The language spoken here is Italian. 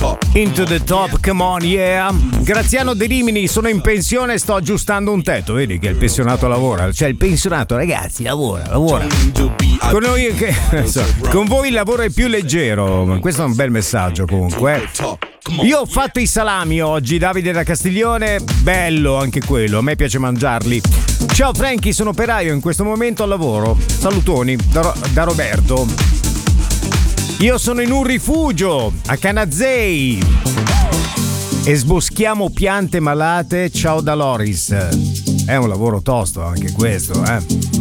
Into the top, come on, yeah. Graziano De Rimini, sono in pensione, sto aggiustando un tetto. Vedi che il pensionato lavora. Cioè il pensionato, ragazzi, lavora. Con noi con voi il lavoro è più leggero. Questo è un bel messaggio comunque. Io ho fatto i salami oggi, Davide da Castiglione. Bello anche quello, a me piace mangiarli. Ciao Frankie, sono operaio, in questo momento al lavoro. Salutoni da Roberto. Io sono in un rifugio a Canazei e sboschiamo piante malate. Ciao da Loris. È un lavoro tosto anche questo,